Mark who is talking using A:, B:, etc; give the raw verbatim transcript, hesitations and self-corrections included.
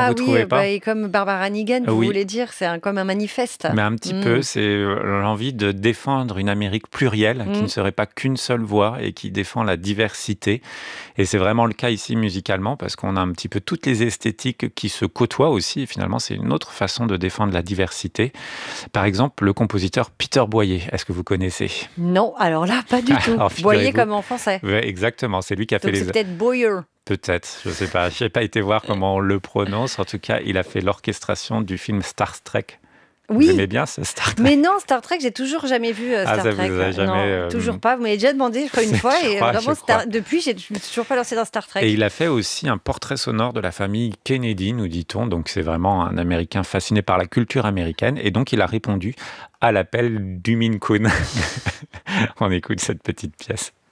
A: Ah
B: vous
A: oui,
B: trouvez
A: euh, bah,
B: pas?
A: et comme Barbara Hannigan, vous
B: Oui.
A: voulez dire, c'est un- comme un manifeste.
B: Mais un petit peu,
A: Mm.
B: c'est euh, l'envie de défendre une Amérique plurielle, qui
A: Mm.
B: ne serait pas qu'une seule voix et qui défend la diversité. Et c'est vraiment le cas ici musicalement, parce qu'on a un petit peu toutes les esthétiques qui se côtoient aussi. Et finalement, c'est une autre façon de défendre la diversité. Par exemple, le compositeur Peter Boyer, est-ce que vous connaissez?
A: Non, alors là, pas du tout.
B: Alors,
A: Boyer
B: figurez-vous,
A: comme en français.
B: ouais, exactement, c'est lui qui a fait
A: Donc c'est
B: les...
A: peut-être Boyer.
B: Peut-être, je sais pas, je n'ai pas été voir comment on le prononce. En tout cas, il a fait l'orchestration du film Star Trek. Vous
A: Oui,
B: aimez bien ce Star Trek?
A: mais non, Star Trek, j'ai toujours jamais vu euh,
B: Ah,
A: Star
B: ça vous
A: Trek.
B: a jamais...
A: Non,
B: euh,
A: toujours pas. Vous m'avez déjà demandé, je crois, une fois,
B: Je
A: et
B: crois, je
A: vraiment,
B: crois.
A: Star- depuis, j'ai- je ne me suis toujours pas lancée dans Star Trek.
B: Et il a fait aussi un portrait sonore de la famille Kennedy, nous dit-on. Donc c'est vraiment un Américain fasciné par la culture américaine. Et donc il a répondu à l'appel du Min Kun. On écoute cette petite pièce.